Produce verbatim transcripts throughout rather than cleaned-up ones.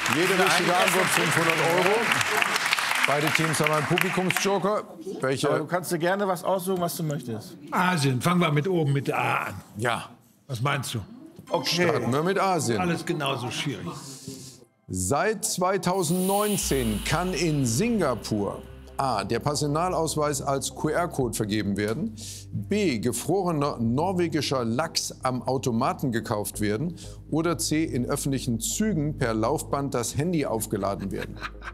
Jede richtige Antwort fünfhundert Euro. Beide Teams haben einen Publikumsjoker. Welche? Aber du kannst dir gerne was aussuchen, was du möchtest. Asien. Fangen wir mit oben mit A an. Ja. Was meinst du? Okay. Starten wir mit Asien. Alles genauso schwierig. Seit zweitausendneunzehn kann in Singapur A. der Personalausweis als Q R-Code vergeben werden, B. gefrorener norwegischer Lachs am Automaten gekauft werden oder C. in öffentlichen Zügen per Laufband das Handy aufgeladen werden.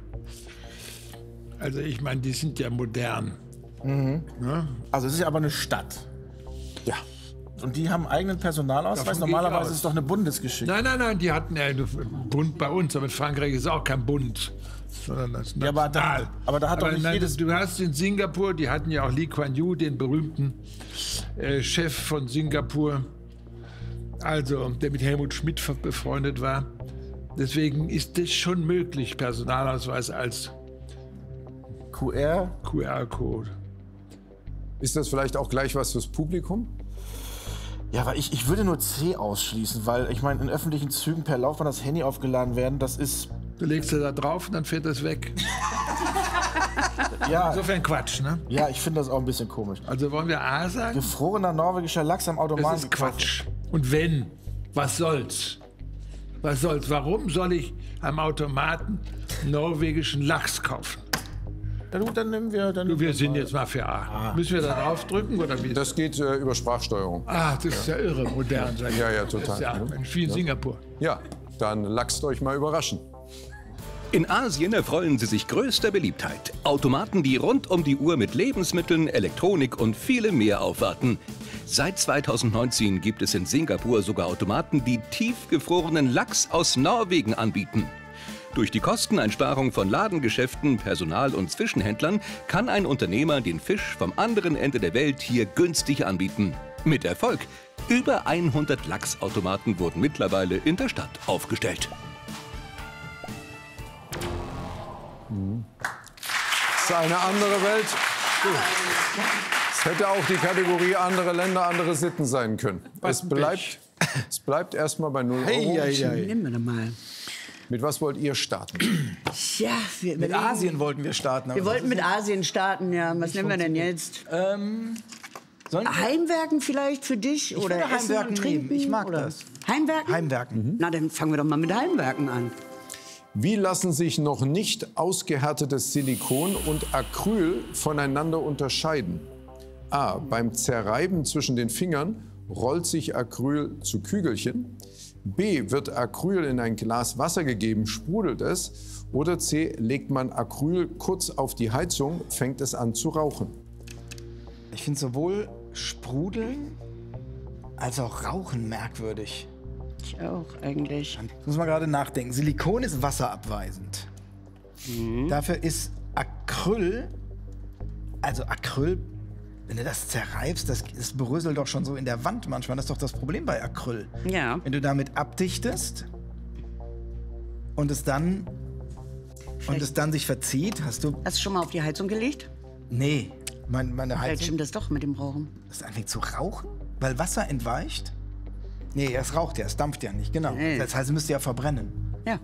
Also ich meine, die sind ja modern. Mhm. Ja? Also es ist ja aber eine Stadt. Ja. Und die haben einen eigenen Personalausweis? Davon Normalerweise gehe ich ist es doch eine Bundesgeschichte. Nein, nein, nein, die hatten ja einen Bund bei uns, aber in Frankreich ist auch kein Bund. Sondern das Ja, aber da, aber da hat aber doch nicht nein, jedes... Du hast in Singapur, die hatten ja auch Lee Kuan Yew, den berühmten äh, Chef von Singapur, also der mit Helmut Schmidt befreundet war. Deswegen ist es schon möglich, Personalausweis als Q R? Q R-Code. Ist das vielleicht auch gleich was fürs Publikum? Ja, aber ich, ich würde nur C ausschließen, weil ich meine, in öffentlichen Zügen per Laufband das Handy aufgeladen werden, das ist... Du legst es da drauf und dann fährt das weg. Ja, Insofern Quatsch, ne? ja, ich finde das auch ein bisschen komisch. Also wollen wir A sagen? Gefrorener norwegischer Lachs am Automaten. Das ist Quatsch. Und wenn, was soll's? Was soll's? Warum soll ich am Automaten norwegischen Lachs kaufen? Dann, dann nehmen wir... Dann Du, wir sind jetzt mal für A. Müssen wir da drauf drücken oder wie? Das geht äh, über Sprachsteuerung. Ah, das ist ja irre, modern. Sag ich. Ja, ja, Das total. ist ja wie in Singapur. Ja, dann lasst euch mal überraschen. In Asien erfreuen sie sich größter Beliebtheit. Automaten, die rund um die Uhr mit Lebensmitteln, Elektronik und vielem mehr aufwarten. Seit zweitausendneunzehn gibt es in Singapur sogar Automaten, die tiefgefrorenen Lachs aus Norwegen anbieten. Durch die Kosteneinsparung von Ladengeschäften, Personal und Zwischenhändlern kann ein Unternehmer den Fisch vom anderen Ende der Welt hier günstig anbieten. Mit Erfolg. Über hundert Lachsautomaten wurden mittlerweile in der Stadt aufgestellt. Das ist eine andere Welt. Es hätte auch die Kategorie andere Länder, andere Sitten sein können. Es bleibt, es bleibt erstmal bei null Euro. Hey, hey, hey. Nehmen wir doch mal. Mit was wollt ihr starten? Ja, wir Mit Asien wollten wir starten. aber Wir das wollten ist mit nicht- Asien starten, ja. Was nehmen wir denn jetzt? Ähm, sollen wir Heimwerken vielleicht für dich? Ich oder würde Essen Heimwerken und Trinken? nehmen. Ich mag oder? das. Heimwerken? Heimwerken? Na, dann fangen wir doch mal mit Heimwerken an. Wie lassen sich noch nicht ausgehärtetes Silikon und Acryl voneinander unterscheiden? A. Beim Zerreiben zwischen den Fingern rollt sich Acryl zu Kügelchen. B. Wird Acryl in ein Glas Wasser gegeben, sprudelt es. Oder C. Legt man Acryl kurz auf die Heizung, fängt es an zu rauchen. Ich finde sowohl Sprudeln als auch Rauchen merkwürdig. Ich auch, eigentlich. Jetzt muss man gerade nachdenken. Silikon ist wasserabweisend. Mhm. Dafür ist Acryl, also Acryl, wenn du das zerreibst, das, das beröselt doch schon so in der Wand manchmal. Das ist doch das Problem bei Acryl. Ja. Wenn du damit abdichtest und es dann, und es dann sich verzieht, hast du... Hast du schon mal auf die Heizung gelegt? Nee, mein, meine Vielleicht Heizung... stimmt das doch mit dem Rauchen. Das anfängt zu rauchen? Weil Wasser entweicht? Nee, es raucht ja, es dampft ja nicht, genau. Nee. Das heißt, es müsste ja verbrennen. Ja.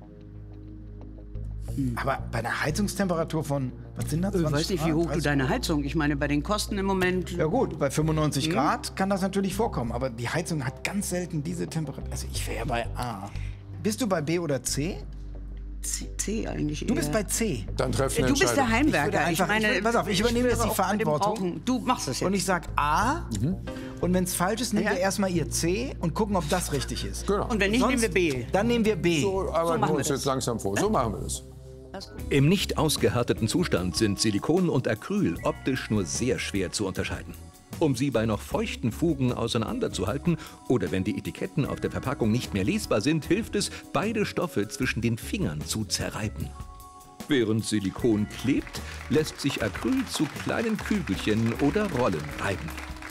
Aber bei einer Heizungstemperatur von, was sind das? Ich weiß nicht, wie hoch du dreißig? deine Heizung. Ich meine, bei den Kosten im Moment. Ja gut, bei Hm? fünfundneunzig Grad kann das natürlich vorkommen. Aber die Heizung hat ganz selten diese Temperatur. Also ich wäre bei A. Bist du bei B oder C? C, C eigentlich. Du bist eher. bei C. Dann treffen wir Du bist der Entscheidung. Heimwerker. Ich würde einfach- meine, ich würde- pass auf, ich übernehme jetzt schwöre die auch bei dem Verantwortung. Rauchen. Du machst das jetzt. Und ich sag A. Und wenn es falsch ist, nehmen Ja. wir erstmal ihr C und gucken, ob das richtig ist. Genau. Und wenn nicht, Sonst- nehmen wir B. Dann nehmen wir B. So arbeiten machen wir wir uns das. jetzt langsam vor. So machen wir das. Im nicht ausgehärteten Zustand sind Silikon und Acryl optisch nur sehr schwer zu unterscheiden. Um sie bei noch feuchten Fugen auseinanderzuhalten oder wenn die Etiketten auf der Verpackung nicht mehr lesbar sind, hilft es, beide Stoffe zwischen den Fingern zu zerreiben. Während Silikon klebt, lässt sich Acryl zu kleinen Kügelchen oder Rollen reiben.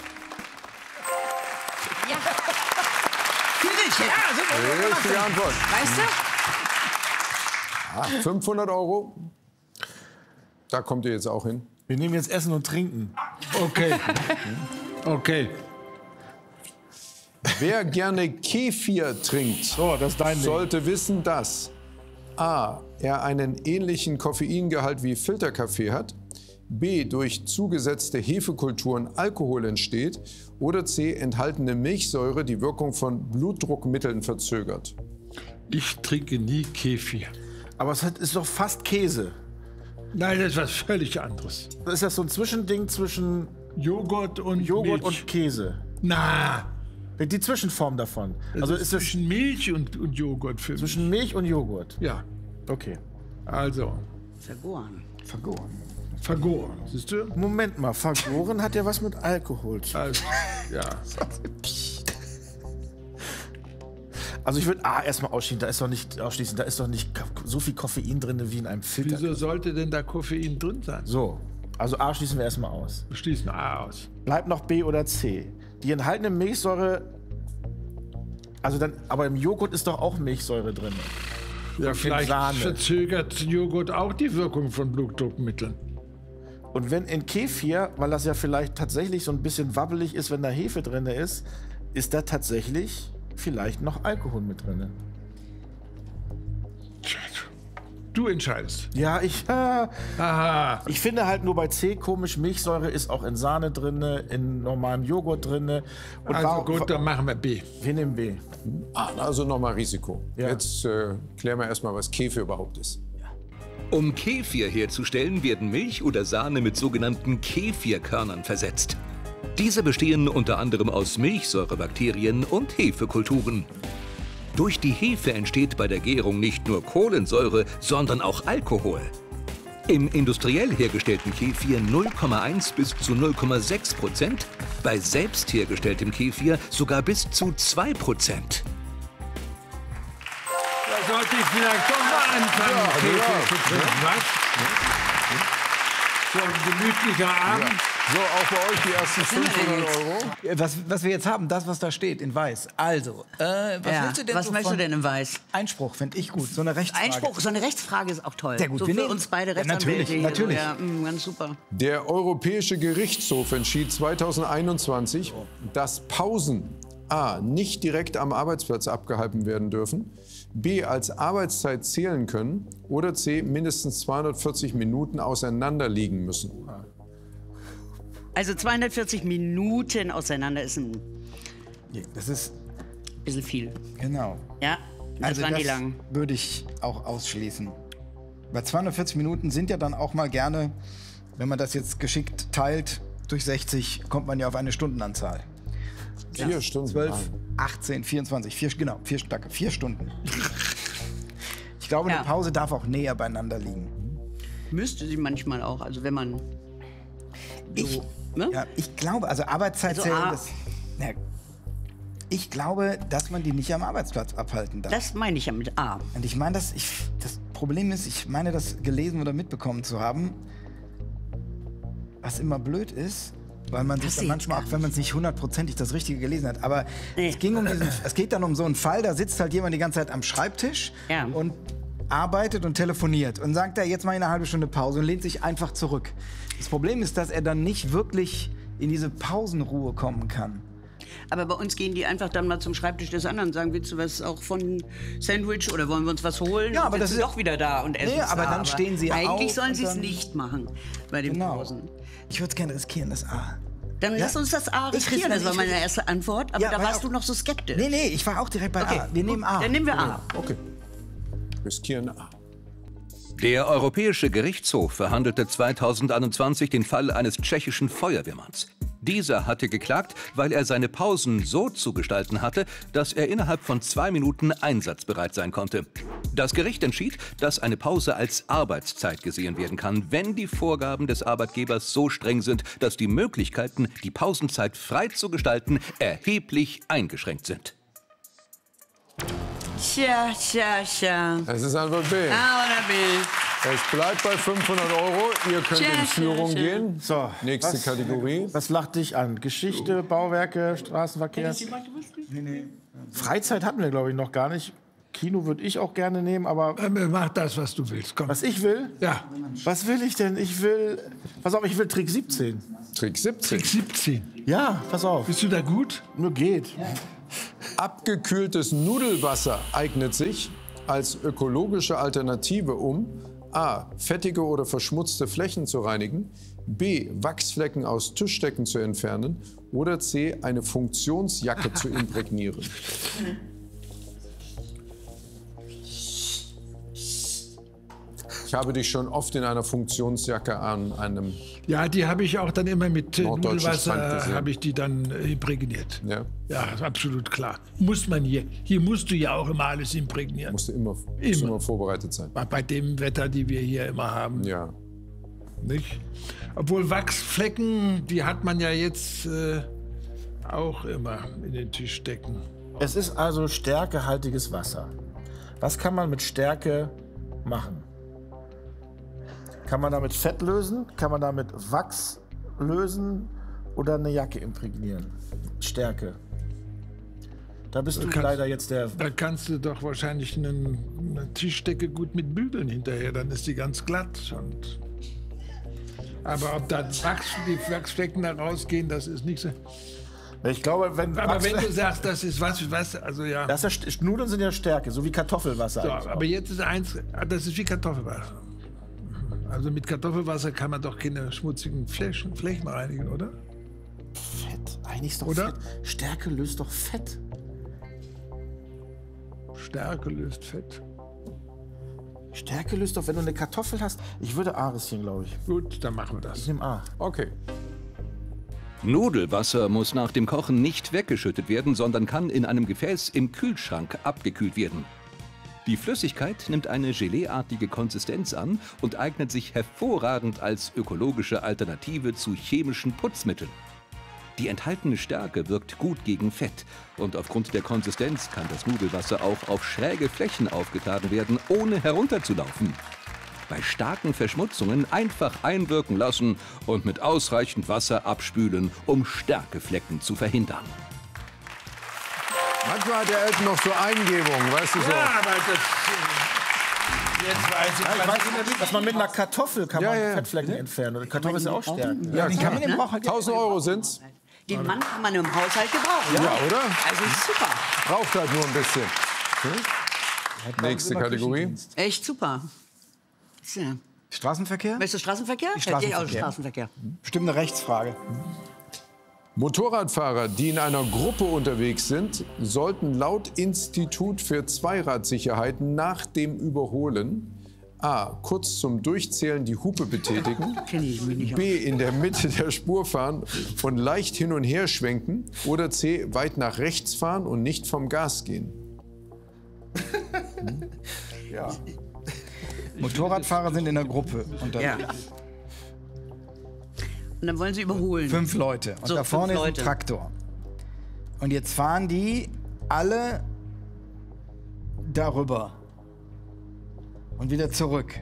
Kügelchen. Richtige Antwort. Weißt du? Ah, fünfhundert Euro. Da kommt ihr jetzt auch hin. Wir nehmen jetzt Essen und Trinken. Okay. Okay. Wer gerne Kefir trinkt, So, das ist dein Ding. sollte wissen, dass A, er einen ähnlichen Koffeingehalt wie Filterkaffee hat, B, durch zugesetzte Hefekulturen Alkohol entsteht oder C, enthaltene Milchsäure die Wirkung von Blutdruckmitteln verzögert. Ich trinke nie Kefir. Aber es hat, ist doch fast Käse. Nein, das ist was völlig anderes. Ist das so ein Zwischending zwischen Joghurt und Joghurt Milch. und Käse? Na, Die Zwischenform davon. das Also ist ist es zwischen Milch und, und Joghurt für mich. zwischen Milch und Joghurt? Ja, Okay. also, Vergoren. Vergoren. vergoren, siehst du? Moment mal, vergoren hat ja was mit Alkohol zu tun. Also, ja. Also ich würde A erstmal ausschließen, da ist doch nicht ausschließen, da ist doch nicht so viel Koffein drin wie in einem Filter. Wieso sollte denn da Koffein drin sein? So, also A schließen wir erstmal aus. Wir schließen A aus. Bleibt noch B oder C. Die enthaltene Milchsäure, also dann, aber im Joghurt ist doch auch Milchsäure drin. Ja, vielleicht Sahne. verzögert Joghurt auch die Wirkung von Blutdruckmitteln. Und wenn in Kefir, weil das ja vielleicht tatsächlich so ein bisschen wabbelig ist, wenn da Hefe drin ist, ist da tatsächlich vielleicht noch Alkohol mit drin. Du entscheidest. Ja, ich, äh, Aha. ich finde halt nur bei C komisch, Milchsäure ist auch in Sahne drin, in normalem Joghurt drin. Und Also warum- gut, dann machen wir B. Wir nehmen B. Ah, also nochmal Risiko. Ja. Jetzt äh, klären wir erstmal, was Kefir überhaupt ist. Um Kefir herzustellen, werden Milch oder Sahne mit sogenannten Kefirkörnern versetzt. Diese bestehen unter anderem aus Milchsäurebakterien und Hefekulturen. Durch die Hefe entsteht bei der Gärung nicht nur Kohlensäure, sondern auch Alkohol. Im industriell hergestellten Kefir null Komma eins bis zu null Komma sechs Prozent, bei selbst hergestelltem Kefir sogar bis zu zwei Prozent. Da sollte ich vielleicht doch mal anfangen, Ja, Kefir ja. zu trinken, was? So ein gemütlicher Abend. So, auch bei euch die ersten fünfhundert Euro. Was, was wir jetzt haben, das, was da steht in weiß. Also, äh, was Ja, willst du denn was so möchtest von du denn in Weiß? Einspruch, finde ich gut. So eine Rechtsfrage. Einspruch, so eine Rechtsfrage ist auch toll. Sehr gut, So wir für nehmen- uns beide Ja, Rechtsanwälte. natürlich, hier. natürlich. Ja, mh, ganz super. Der Europäische Gerichtshof entschied zweitausendeinundzwanzig, dass Pausen A. nicht direkt am Arbeitsplatz abgehalten werden dürfen, B. als Arbeitszeit zählen können oder C. mindestens zweihundertvierzig Minuten auseinander liegen müssen. Also zweihundertvierzig Minuten auseinander ist ein Das ist, bisschen viel. genau. Ja, das Also waren das die lang. würde ich auch ausschließen. Bei zweihundertvierzig Minuten sind ja dann auch mal gerne, wenn man das jetzt geschickt teilt, durch sechzig kommt man ja auf eine Stundenanzahl. Vier Stunden. zwölf, Nein. achtzehn, vierundzwanzig, vier, genau, vier, danke, vier Stunden. Ich glaube, Ja. eine Pause darf auch näher beieinander liegen. Müsste sie manchmal auch, also wenn man. Ich, Ne? ja, ich glaube, also Arbeitszeit Also zählen, A- das, na, ich glaube, dass man die nicht am Arbeitsplatz abhalten darf. Das meine ich ja mit A. Und ich meine, das, ich, das Problem ist, ich meine, das gelesen oder mitbekommen zu haben, was immer blöd ist, weil man sich Das dann sehe ich manchmal, gar auch wenn man es nicht hundertprozentig das Richtige gelesen hat, aber Nee. es ging um diesen, es geht dann um so einen Fall, da sitzt halt jemand die ganze Zeit am Schreibtisch Ja. und arbeitet und telefoniert und sagt er, jetzt mal eine halbe Stunde Pause und lehnt sich einfach zurück. Das Problem ist, dass er dann nicht wirklich in diese Pausenruhe kommen kann. Aber bei uns gehen die einfach dann mal zum Schreibtisch des anderen und sagen, willst du was auch von Sandwich oder wollen wir uns was holen? Ja, Und aber das sitzen ist- doch wieder da und essen. Nee, aber es. dann stehen sie Eigentlich auf sollen und sie es dann- nicht machen bei den Genau. Pausen. Ich würde es gerne riskieren, das A. Dann Ja. lass uns das A Ich riskieren. riskiere- Das war ich meine riskiere- erste Antwort, aber Ja, da weil warst auch- du noch so skeptisch. Nee, nee, ich war auch direkt bei Okay, A. Wir nehmen A. Dann nehmen wir A. Okay. Riskieren A. Der Europäische Gerichtshof verhandelte zweitausendeinundzwanzig den Fall eines tschechischen Feuerwehrmanns. Dieser hatte geklagt, weil er seine Pausen so zu gestalten hatte, dass er innerhalb von zwei Minuten einsatzbereit sein konnte. Das Gericht entschied, dass eine Pause als Arbeitszeit gesehen werden kann, wenn die Vorgaben des Arbeitgebers so streng sind, dass die Möglichkeiten, die Pausenzeit frei zu gestalten, erheblich eingeschränkt sind. Tja, tja, tja. Es ist Antwort B. A oder B? Es bleibt bei fünfhundert Euro. Ihr könnt Tja, in Führung tja, tja. gehen. So, Nächste was- Kategorie. Was lacht dich an? Geschichte, Bauwerke, Straßenverkehr? Freizeit hatten wir, glaube ich, noch gar nicht. Kino würde ich auch gerne nehmen, aber Äh, Mach das, was du willst. Komm. was ich will? Ja, Was will ich denn? Ich will. Pass auf, ich will Trick siebzehn. Trick siebzehn. siebzehn. Ja, pass auf. Bist du da gut? Nur geht. Abgekühltes Nudelwasser eignet sich, als ökologische Alternative, um a. fettige oder verschmutzte Flächen zu reinigen, b. Wachsflecken aus Tischdecken zu entfernen oder c. eine Funktionsjacke zu imprägnieren? Ich habe dich schon oft in einer Funktionsjacke an einem... Ja, die habe ich auch dann immer mit äh, Norddeutschen Strand Nudelwasser, gesehen. habe ich die dann äh, imprägniert. Ja, Ja, ist absolut klar. Muss man hier. Hier musst du ja auch immer alles imprägnieren. musst du immer, musst du Immer. immer vorbereitet sein. Bei- Bei dem Wetter, die wir hier immer haben. Ja. Nicht? Obwohl Wachsflecken, die hat man ja jetzt äh, auch immer in den Tischdecken. Es ist also stärkehaltiges Wasser. Was kann man mit Stärke machen? Kann man damit Fett lösen? Kann man damit Wachs lösen? Oder eine Jacke imprägnieren? Stärke. Da bist du kannst- leider jetzt der... Da kannst du doch wahrscheinlich einen, eine Tischdecke gut mit bügeln hinterher, dann ist die ganz glatt. Und aber ob da Wachs, die Wachsflecken da rausgehen, das ist nicht so. Ich glaube, wenn... Aber Wachs- wenn du sagst, das ist was, was, also ja. das ist ja, St- Nudeln sind ja Stärke, so wie Kartoffelwasser. So, eigentlich auch. aber jetzt ist eins, ah, das ist wie Kartoffelwasser. Also mit Kartoffelwasser kann man doch keine schmutzigen Flächen, Flächen reinigen, oder? Fett. Eigentlich ist doch Oder? Fett. Stärke löst doch Fett. Stärke löst Fett. Stärke löst doch, wenn du eine Kartoffel hast. Ich würde A riskieren, glaube ich. Gut, dann machen wir Ich das. nehme A. Okay. Nudelwasser muss nach dem Kochen nicht weggeschüttet werden, sondern kann in einem Gefäß im Kühlschrank abgekühlt werden. Die Flüssigkeit nimmt eine geleeartige Konsistenz an und eignet sich hervorragend als ökologische Alternative zu chemischen Putzmitteln. Die enthaltene Stärke wirkt gut gegen Fett und aufgrund der Konsistenz kann das Nudelwasser auch auf schräge Flächen aufgetragen werden, ohne herunterzulaufen. Bei starken Verschmutzungen einfach einwirken lassen und mit ausreichend Wasser abspülen, um Stärkeflecken zu verhindern. Manchmal hat der Elton noch so Eingebungen, weißt du so. Ja, aber das. äh, Jetzt weiß ich, Ja, ich weiß, dass man mit einer Kartoffel kann Ja, man ja. Fettflecken entfernen. Und Kartoffel ist ja auch Stärke. Ja, den kann man im Brauch tausend Euro sind's. Den Mann kann man im Haushalt gebrauchen. Ja, oder? Also super. Braucht halt nur ein bisschen. Hm? Nächste Kategorie. Echt super. Ja. Straßenverkehr? Weißt du Straßenverkehr? Hätte ich auch Straßenverkehr. Bestimmt eine Rechtsfrage. Motorradfahrer, die in einer Gruppe unterwegs sind, sollten laut Institut für Zweiradsicherheit nach dem Überholen a. kurz zum Durchzählen die Hupe betätigen, Kenn ich mich nicht b. in der Mitte der Spur fahren und leicht hin und her schwenken oder c. weit nach rechts fahren und nicht vom Gas gehen. Ja. Motorradfahrer sind in der Gruppe unterwegs. Ja. Und dann wollen sie überholen. Fünf Leute. Und So, da vorne fünf ist Leute. ein Traktor. Und jetzt fahren die alle darüber. Und wieder zurück.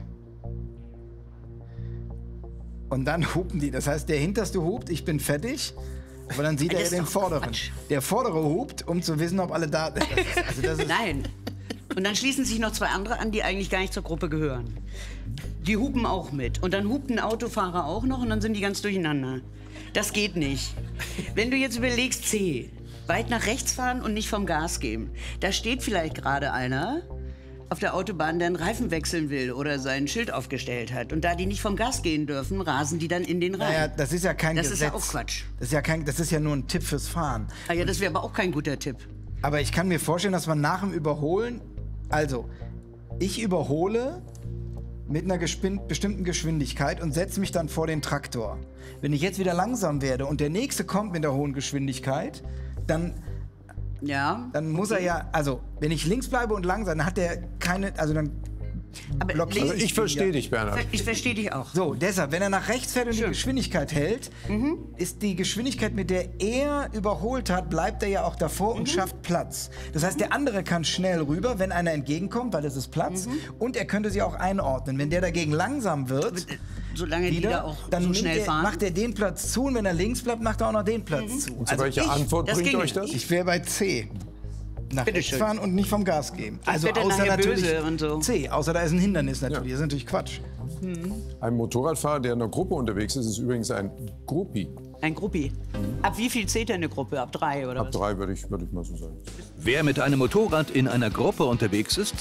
Und dann hupen die. Das heißt, der hinterste hupt, ich bin fertig. Aber dann sieht Das er ist den doch vorderen. Quatsch. Der vordere hupt, um zu wissen, ob alle da sind. Also das ist Nein. Und dann schließen sich noch zwei andere an, die eigentlich gar nicht zur Gruppe gehören. Die hupen auch mit. Und dann hupt ein Autofahrer auch noch und dann sind die ganz durcheinander. Das geht nicht. Wenn du jetzt überlegst, C, weit nach rechts fahren und nicht vom Gas geben. Da steht vielleicht gerade einer auf der Autobahn, der einen Reifen wechseln will oder sein Schild aufgestellt hat. Und da die nicht vom Gas gehen dürfen, rasen die dann in den Reihen. Naja, das ist ja kein Das Gesetz. ist ja auch Quatsch. Das ist ja, kein, das ist ja nur ein Tipp fürs Fahren. Ah ja, das wäre aber auch kein guter Tipp. Aber ich kann mir vorstellen, dass man nach dem Überholen, also ich überhole mit einer gespin- bestimmten Geschwindigkeit und setze mich dann vor den Traktor. Wenn ich jetzt wieder langsam werde und der nächste kommt mit der hohen Geschwindigkeit, dann, Ja. dann muss er ja, also wenn ich links bleibe und langsam, dann hat der keine, also dann Aber blockiert Also ich verstehe dich, Bernhard. Ich verstehe dich auch. So, deshalb, wenn er nach rechts fährt und die Geschwindigkeit hält, Mhm. ist die Geschwindigkeit, mit der er überholt hat, bleibt er ja auch davor Mhm. und schafft Platz. Das heißt, der andere kann schnell rüber, wenn einer entgegenkommt, weil das ist Platz. Mhm. Und er könnte sie auch einordnen. Wenn der dagegen langsam wird, Solange die da wieder, auch dann so nimmt schnell er, fahren. macht er den Platz zu und wenn er links bleibt, macht er auch noch den Platz Mhm. zu. Also welche ich- Antwort das bringt ginge. euch das? Ich wäre bei C. Nach Bitte rechts schön. fahren und nicht vom Gas geben. Also wird dann außer nachher natürlich böse und so. C, außer da ist ein Hindernis natürlich. Ja. Das ist natürlich Quatsch. Ein Motorradfahrer, der in einer Gruppe unterwegs ist, ist übrigens ein Gruppi. Ein Gruppi. Ab wie viel zählt denn eine Gruppe? Ab drei oder Ab was? drei würde ich, würde ich mal so sagen. Wer mit einem Motorrad in einer Gruppe unterwegs ist,